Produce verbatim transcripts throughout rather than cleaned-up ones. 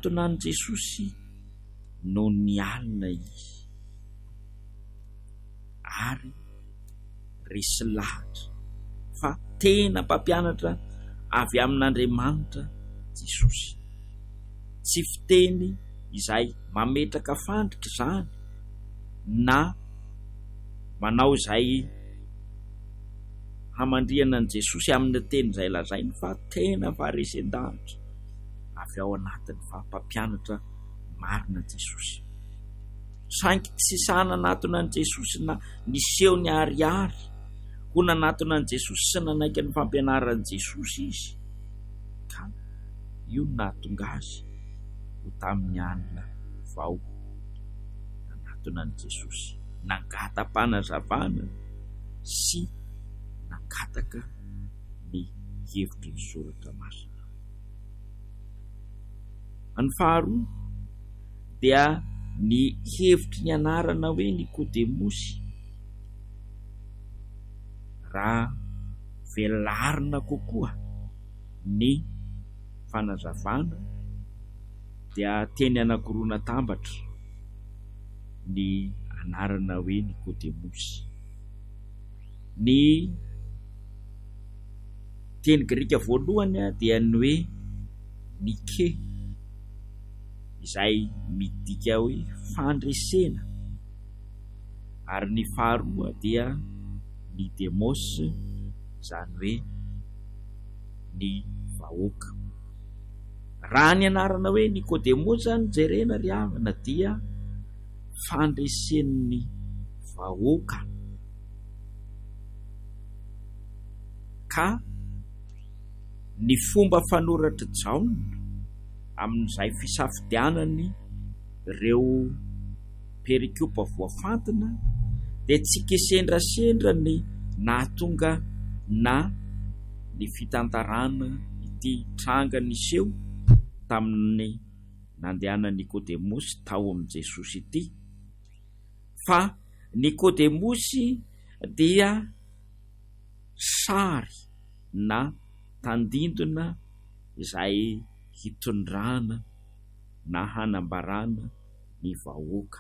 natona an Jesosy no nialina izy ary resy lahatra fa tena mpampianatra avy amin'Andriamanitra Jesosy. Tsy fiteny izay mametraka fandrika izany na manao izay hamandriana an Jesosy amin'ny teny izay lazainy, fa tena faharesen-davitra avy ao anatin'ny fampampianatra marina Jesosy. Saingy tsy sisana natona an Jesosy na niseho ny ariary ho nanatona an Jesosy sy nanaiky ny fampianaran Jesosy izy, ka io natonga azy ho tamin'ny alina vao nanatona an Jesosy, nangata-panazavana sy nangataka ny hevitry ny soratra masina. Ny faharoa dia ny hevitry ny anarana hoe Nikodemosy, raha velarina kokoa ny fanazavana dia teny anankiroa natambatra ny anarana hoe Nikodemosy. Ny teny Grika voalohany dia ny hoe Nike, izay midika hoe fandresena, ary ny faharoa dia ny demos, izany hoe ny vahoaka. Raha ny anarana hoe Nikodemos zany jerena ry havana dia fandresen'ny vahoaka, ka ny fomba fanoratra Jaona amin'izay fisafidianany ireo perikopa voafantina dia tsy kesendrasendra ny nahatonga na ny fitantarana ity tranga niseho tamin'ny nandehana Nikodemosy tao amin'i Jesosy ity, fa Nikodemosy dia sary na tandindona izay hitondrana na hanambarana ny vahoaka.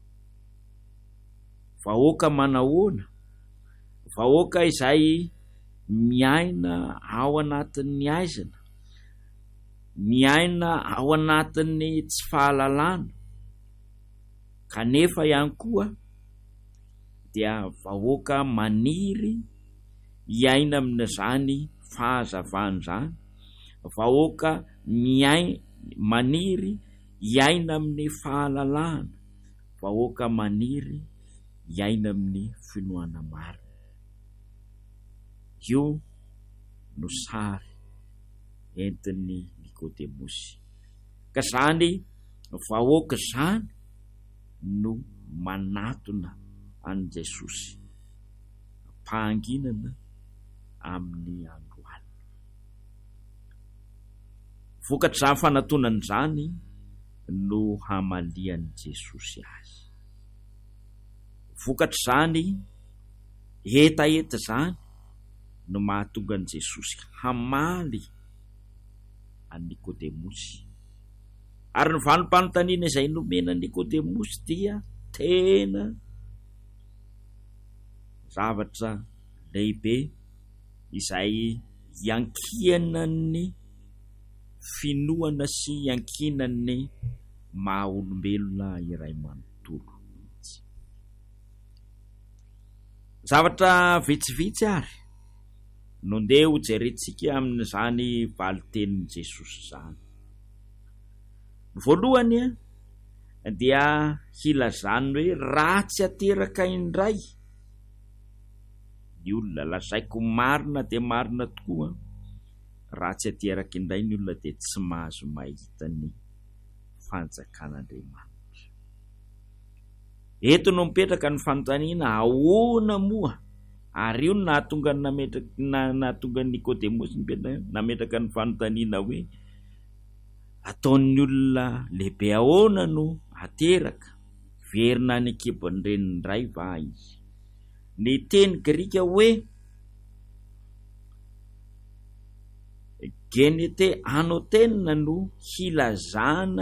Vahoaka manahoana? Vahoaka izay miaina ao anatin'ny aizana, miaina ao anatin'ny tsy fahalalana, kanefa ihany koa dia vahoaka maniry iaina amin'izany fahazavana zany, vahoaka miai maniry iaina amin'ny fahalalana, vahoaka maniry iaina amin'ny finoana marina. Io no sary entin'ny Nikodemosy, ka zany vahoaka zany no manatona an Jesosy pahanginana amin'ny andro alina. Vokatry izany fanatonany zany no hamalian Jesosy azy. Vokatry zany etaeta zany no mahatonga an Jesosy hamaly an Nikodemosy, ary ny vanim-panontaniana izay nomena Nikodemosy dia tena zavatra lehibe izay iankinan'ny finoana sy iankinan'ny maha olombelona iray manontolo. Zavatra vitsivitsy ary no ndeha ho jerentsika amin'izany valitenin Jesosy zany. Voalohany dia hilazany hoe ratsy ateraka indray ny olona, lazaiko marina dia marina tokoa, ratsy ateraka indray ny olona dia tsy mahazo mahita ny fanjakan'Andriamanitra. Eto no mipetraka ny fanontaniana, ahoana moa? Ary io nahatonga nametraka nahatonga Nikodemosy nametraka ny fanontaniana hoe ataon'ny olona lehibe ahoana no ateraka, verina ny kibon'ny reniny indray va izy? Ny teny Grika hoe genete anotena no hilazana